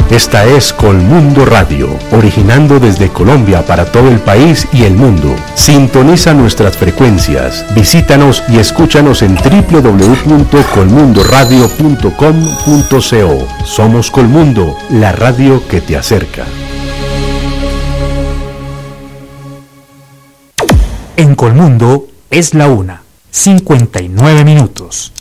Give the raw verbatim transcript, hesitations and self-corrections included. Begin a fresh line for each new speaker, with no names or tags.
Esta es Colmundo Radio, originando desde Colombia para todo el país y el mundo. Sintoniza nuestras frecuencias, visítanos y escúchanos en doble u doble u doble u punto colmundo radio punto com punto co. Somos Colmundo, la radio que te acerca.
En Colmundo es la una, cincuenta y nueve minutos.